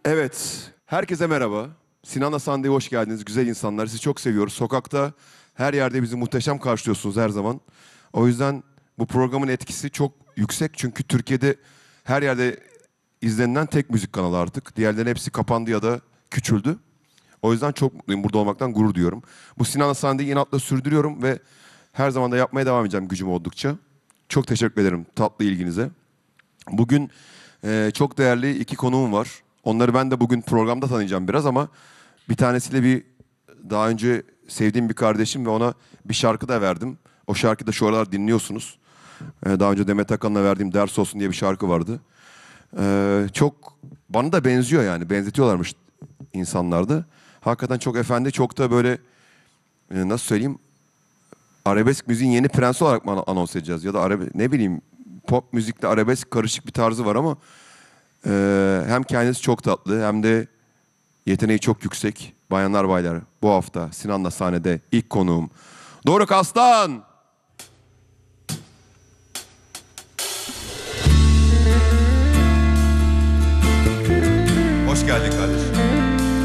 Evet, herkese merhaba. Sinan'la Sande'ye hoş geldiniz. Güzel insanlar, sizi çok seviyoruz. Sokakta, her yerde bizi muhteşem karşılıyorsunuz her zaman. O yüzden bu programın etkisi çok yüksek. Çünkü Türkiye'de her yerde izlenilen tek müzik kanalı artık. Diğerlerinin hepsi kapandı ya da küçüldü. O yüzden çok mutluyum. Burada olmaktan gurur duyuyorum. Bu Sinan'la Sande'yi inatla sürdürüyorum ve her zaman da yapmaya devam edeceğim gücüm oldukça. Çok teşekkür ederim tatlı ilginize. Bugün çok değerli iki konuğum var. Onları ben de bugün programda tanıyacağım biraz ama bir tanesiyle daha önce sevdiğim bir kardeşim ve ona bir şarkı da verdim. O şarkıyı da şu aralar dinliyorsunuz. Daha önce Demet Akalın'a verdiğim Ders Olsun diye bir şarkı vardı. Çok bana da benziyor yani. Benzetiyorlarmış insanlarda. Hakikaten çok efendi, çok da böyle nasıl söyleyeyim? Arabesk müziğin yeni prensi olarak mı anons edeceğiz? Ya da ne bileyim, pop müzikle arabesk karışık bir tarzı var ama hem kendisi çok tatlı hem de yeteneği çok yüksek. Bayanlar baylar, bu hafta Sinan'la sahnede ilk konuğum Doruk Aslan. Hoş geldin kardeşim.